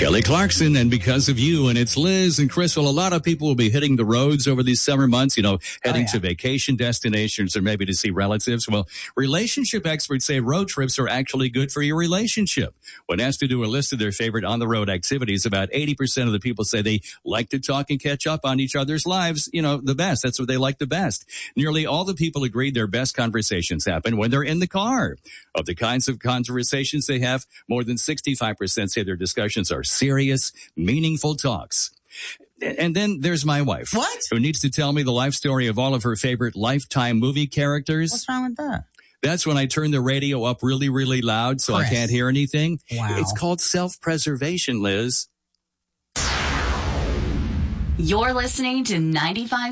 Kelly Clarkson, and Because of You, and it's Liz and Chris. Well, a lot of people will be hitting the roads over these summer months, heading to vacation destinations or maybe to see relatives. Well, relationship experts say road trips are actually good for your relationship. When asked to do a list of their favorite on-the-road activities, about 80% of the people say they like to talk and catch up on each other's lives, the best. That's what they like the best. Nearly all the people agreed their best conversations happen when they're in the car. Of the kinds of conversations they have, more than 65% say their discussions are serious, meaningful talks. And then there's my wife. What? Who needs to tell me the life story of all of her favorite Lifetime movie characters. What's wrong with that? That's when I turn the radio up really, really loud so Chris. I can't hear anything. Wow. It's called self-preservation, Liz. You're listening to 95.